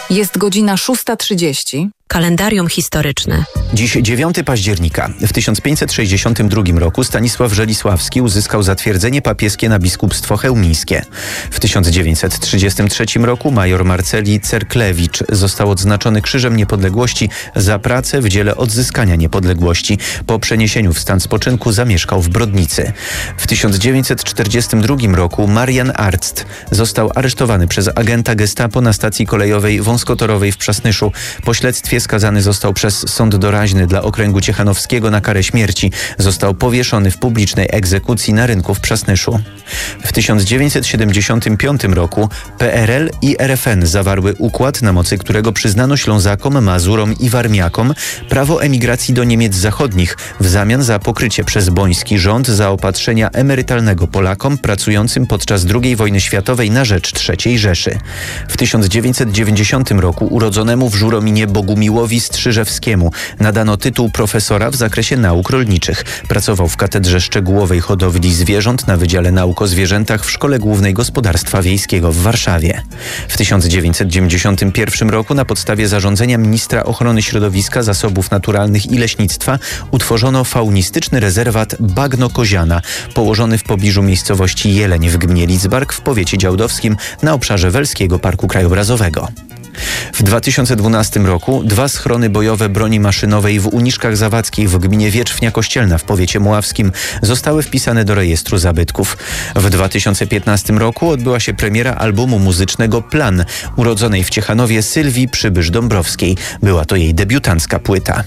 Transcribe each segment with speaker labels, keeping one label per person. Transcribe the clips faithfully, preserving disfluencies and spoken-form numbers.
Speaker 1: Jest godzina szósta trzydzieści.
Speaker 2: Kalendarium historyczne.
Speaker 3: Dziś dziewiątego października. W tysiąc pięćset sześćdziesiątym drugim roku Stanisław Żelisławski uzyskał zatwierdzenie papieskie na biskupstwo chełmińskie. W tysiąc dziewięćset trzydziestym trzecim roku major Marceli Cerklewicz został odznaczony Krzyżem Niepodległości za pracę w dziele odzyskania niepodległości. Po przeniesieniu w stan spoczynku zamieszkał w Brodnicy. W tysiąc dziewięćset czterdziestym drugim roku Marian Arzt został aresztowany przez agenta Gestapo na stacji kolejowej wąskotorowej w Przasnyszu. Po śledztwie skazany został przez sąd doraźny dla okręgu ciechanowskiego na karę śmierci. Został powieszony w publicznej egzekucji na rynku w Przasnyszu. W tysiąc dziewięćset siedemdziesiątym piątym roku P R L i R F N zawarły układ, na mocy którego przyznano Ślązakom, Mazurom i Warmiakom prawo emigracji do Niemiec Zachodnich w zamian za pokrycie przez boński rząd zaopatrzenia emerytalnego Polakom pracującym podczas drugiej wojny światowej na rzecz trzeciej Rzeszy. W tysiąc dziewięćset dziewięćdziesiątym roku urodzonemu w Żurominie Bogumiłowi Strzyżewskiemu nadano tytuł profesora w zakresie nauk rolniczych. Pracował w Katedrze Szczegółowej Hodowli Zwierząt na Wydziale Nauk o Zwierzętach w Szkole Głównej Gospodarstwa Wiejskiego w Warszawie. W tysiąc dziewięćset dziewięćdziesiątym pierwszym roku na podstawie zarządzenia ministra ochrony środowiska, zasobów naturalnych i leśnictwa utworzono faunistyczny rezerwat Bagno Koziana, położony w pobliżu miejscowości Jeleń w gminie Lidzbark w powiecie działdowskim na obszarze Welskiego Parku Krajobrazowego. W dwa tysiące dwunastym roku dwa schrony bojowe broni maszynowej w Uniszkach Zawadzkich w gminie Wierzchnia Kościelna w powiecie mławskim zostały wpisane do rejestru zabytków. W dwa tysiące piętnastym roku odbyła się premiera albumu muzycznego Plan, urodzonej w Ciechanowie Sylwii Przybysz-Dąbrowskiej. Była to jej debiutancka płyta.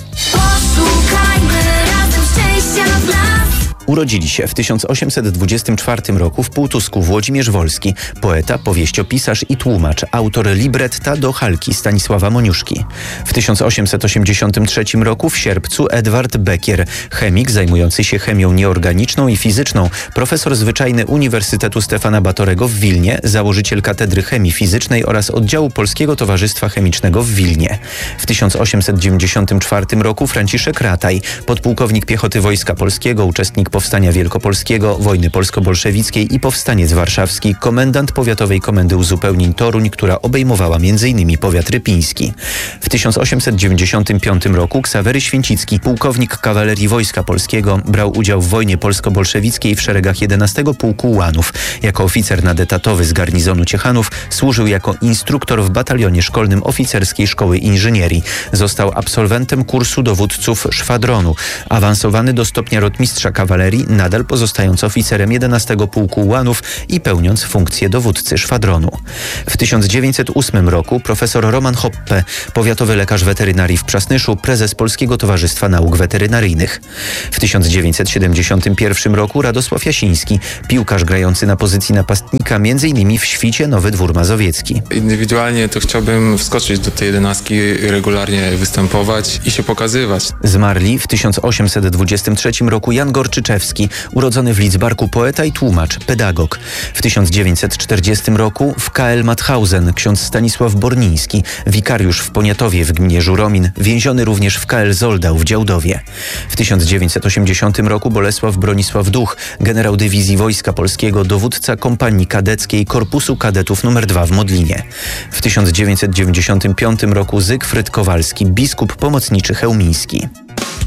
Speaker 4: Poszukajmy razem szczęścia w nas.
Speaker 3: Urodzili się w tysiąc osiemset dwudziestym czwartym roku w Półtusku Włodzimierz Wolski, poeta, powieściopisarz i tłumacz, autor libretta do Halki Stanisława Moniuszki. W tysiąc osiemset osiemdziesiątym trzecim roku w Sierpcu Edward Bekier, chemik zajmujący się chemią nieorganiczną i fizyczną, profesor zwyczajny Uniwersytetu Stefana Batorego w Wilnie, założyciel Katedry Chemii Fizycznej oraz oddziału Polskiego Towarzystwa Chemicznego w Wilnie. W tysiąc osiemset dziewięćdziesiątym czwartym roku Franciszek Rataj, podpułkownik piechoty Wojska Polskiego, uczestnik Powstania Wielkopolskiego, wojny polsko-bolszewickiej i powstaniec warszawski, komendant Powiatowej Komendy Uzupełnień Toruń, która obejmowała m.in. powiat rypiński. W tysiąc osiemset dziewięćdziesiątym piątym roku Ksawery Święcicki, pułkownik kawalerii Wojska Polskiego, brał udział w wojnie polsko-bolszewickiej w szeregach jedenastego Pułku Ułanów. Jako oficer nadetatowy z garnizonu Ciechanów służył jako instruktor w batalionie szkolnym Oficerskiej Szkoły Inżynierii. Został absolwentem kursu dowódców szwadronu. Awansowany do stopnia rotmistrza kawalerii, nadal pozostając oficerem jedenastego Pułku Ułanów i pełniąc funkcję dowódcy szwadronu. W tysiąc dziewięćset ósmym roku profesor Roman Hoppe, powiatowy lekarz weterynarii w Przasnyszu, prezes Polskiego Towarzystwa Nauk Weterynaryjnych. W tysiąc dziewięćset siedemdziesiątym pierwszym roku Radosław Jasiński, piłkarz grający na pozycji napastnika, m.in. w Świcie Nowy Dwór Mazowiecki.
Speaker 5: Indywidualnie to chciałbym wskoczyć do tej jedenastki, regularnie występować i się pokazywać.
Speaker 3: Zmarli w tysiąc osiemset dwudziestym trzecim roku Jan Gorczyczewski, urodzony w Lidzbarku, poeta i tłumacz, pedagog. W tysiąc dziewięćset czterdziestym roku w K L Mauthausen ksiądz Stanisław Borniński, wikariusz w Poniatowie w gminie Żuromin, więziony również w K L Zoldał w Działdowie. W tysiąc dziewięćset osiemdziesiątym roku Bolesław Bronisław Duch, generał dywizji Wojska Polskiego, dowódca kompanii kadeckiej Korpusu Kadetów numer dwa w Modlinie. W tysiąc dziewięćset dziewięćdziesiątym piątym roku Zygfryd Kowalski, biskup pomocniczy chełmiński.